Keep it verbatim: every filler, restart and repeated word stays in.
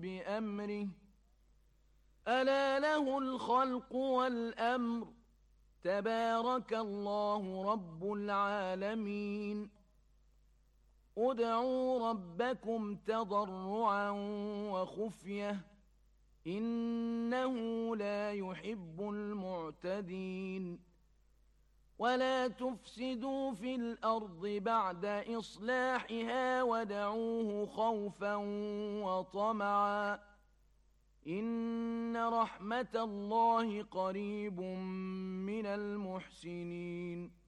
بأمره ألا له الخلق والأمر تبارك الله رب العالمين ادعوا ربكم تضرعا وخفية إنه لا يحب المعتدين ولا تفسدوا في الأرض بعد إصلاحها ودعوه خوفا وطمعا إن رحمة الله قريب من المحسنين